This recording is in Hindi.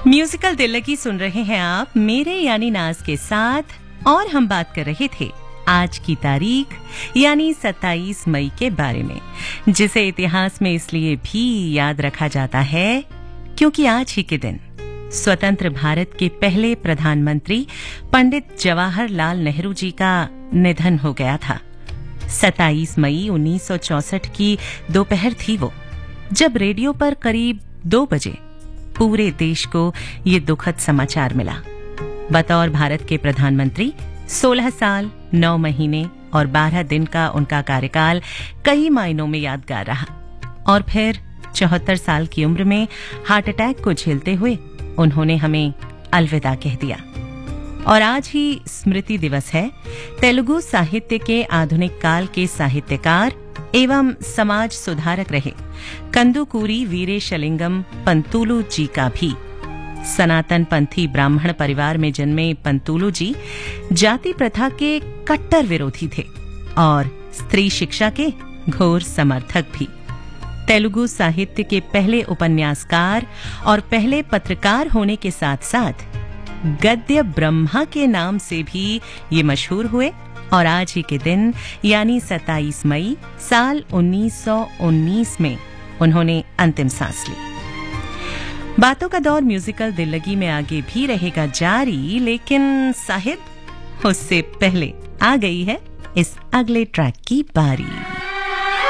म्यूजिकल दिल लगी सुन रहे हैं आप मेरे यानी नाज के साथ, और हम बात कर रहे थे आज की तारीख यानी 27 मई के बारे में, जिसे इतिहास में इसलिए भी याद रखा जाता है क्योंकि आज ही के दिन स्वतंत्र भारत के पहले प्रधानमंत्री पंडित जवाहरलाल नेहरू जी का निधन हो गया था। 27 मई 1964 की दोपहर थी वो, जब रेडियो पर करीब 2 बजे पूरे देश को ये दुखद समाचार मिला। बतौर भारत के प्रधानमंत्री 16 साल 9 महीने और 12 दिन का उनका कार्यकाल कई मायनों में यादगार रहा, और फिर 74 साल की उम्र में हार्ट अटैक को झेलते हुए उन्होंने हमें अलविदा कह दिया। और आज ही स्मृति दिवस है तेलुगु साहित्य के आधुनिक काल के साहित्यकार एवं समाज सुधारक रहे कंदुकूरी वीरेशलिंगम पंतुलु जी का भी। सनातन पंथी ब्राह्मण परिवार में जन्मे पंतुलु जी जाति प्रथा के कट्टर विरोधी थे और स्त्री शिक्षा के घोर समर्थक भी। तेलुगु साहित्य के पहले उपन्यासकार और पहले पत्रकार होने के साथ साथ गद्य ब्रह्मा के नाम से भी ये मशहूर हुए, और आज ही के दिन यानी 27 मई साल 1919 में उन्होंने अंतिम सांस ली। बातों का दौर म्यूजिकल दिल लगी में आगे भी रहेगा जारी, लेकिन साहिब उससे पहले आ गई है इस अगले ट्रैक की बारी।